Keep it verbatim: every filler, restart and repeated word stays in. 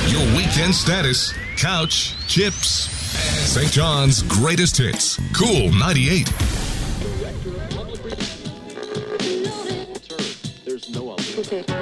Your weekend status, couch, chips, and Saint John's greatest hits. Cool ninety-eight. There's no other.